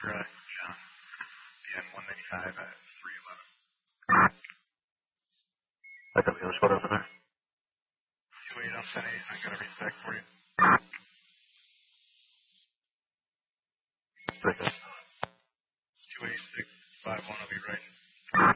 for John. BN 195 at 311. I got the other spot over there. 28 on 10 8. I got a respect for you. Right there. 28651 will be right.